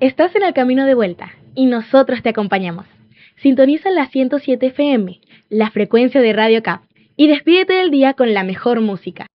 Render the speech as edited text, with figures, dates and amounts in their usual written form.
Estás en el camino de vuelta y nosotros te acompañamos. Sintoniza la 107 FM, la frecuencia de Radio CAP, y despídete del día con la mejor música.